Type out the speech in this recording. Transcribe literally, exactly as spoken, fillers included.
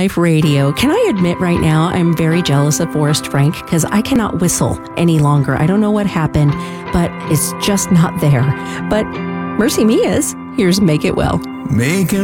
Life Radio. Can I admit right now, I'm very jealous of Forrest Frank because I cannot whistle any longer. I don't know what happened, but it's just not there. But Mercy Me is. Here's Make It Well. Making